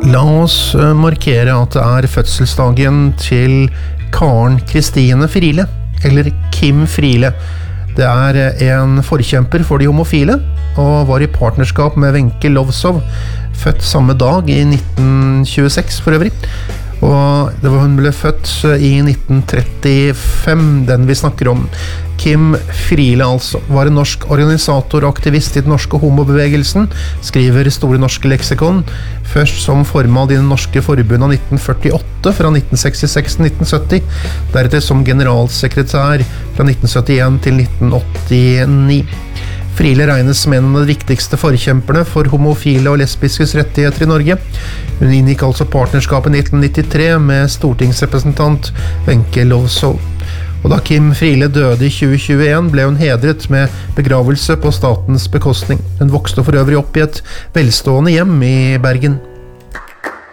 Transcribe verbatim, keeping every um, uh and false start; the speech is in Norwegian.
La oss markere at det er fødselsdagen til Karen Kristine Friele, eller Kim Friele. Det er en forkjemper for de homofile, og var i partnerskap med Wenche Lowzow, født samme dag i nitten tjueseks for øvrig. Og det var, hun ble født i nitten trettifem, den vi snakker om. Kim Friele altså, var en norsk organisator og aktivist i den norske homobevegelsen, skriver Store Norske Leksikon, først som formann i den norske forbundet av nitten førtiåtte, fra nitten sekstiseks til nitten sytti, deretter som generalsekretær fra nitten syttien til nitten åttini. Friele regnes som en av de viktigste forkjemperne for homofile og lesbiskes rettigheter i Norge. Hun inngikk altså partnerskap i nitten nittitre med stortingsrepresentant Wenche Lowzow. Og da Kim Friele døde i tjue tjueen, ble hun hedret med begravelse på statens bekostning. Hun vokste for øvrig opp i et velstående hjem i Bergen.